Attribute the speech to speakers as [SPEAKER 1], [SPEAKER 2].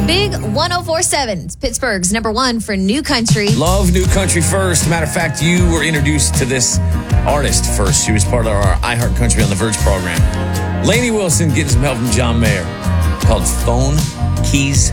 [SPEAKER 1] Big 104.7. It's Pittsburgh's number one for new country.
[SPEAKER 2] Love new country first. Matter of fact, you were introduced to this artist first. She was part of our iHeart Country on the Verge program. Lainey Wilson getting some help from John Mayer, called Phone Keys